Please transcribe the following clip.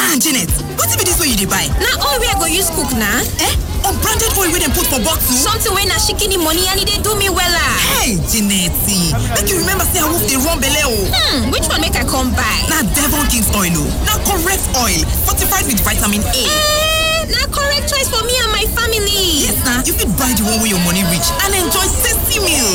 Janet, what be this way you dey buy? Na oil wey I go use cook na. Unbranded oil wey dem put for bottle? Something wey na shikini money and e dey do me wella. Hey, Janet, make you remember say I wolf dey run belle o. Which one make I come buy? Na Devon King's oil o. Na correct oil, fortified with vitamin A. Na correct choice for me and my family. Yes na, you fit buy the one wey your money reach and enjoy tasty meals.